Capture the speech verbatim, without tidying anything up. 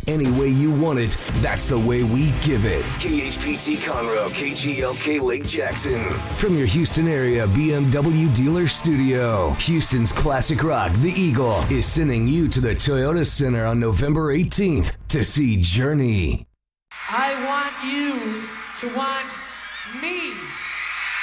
any way you want it, that's the way we give it. K H P T Conroe, K G L K Lake Jackson. From your Houston area B M W dealer studio, Houston's classic rock, The Eagle, is sending you to the Toyota Center on November eighteenth to see Journey. I want you to want me.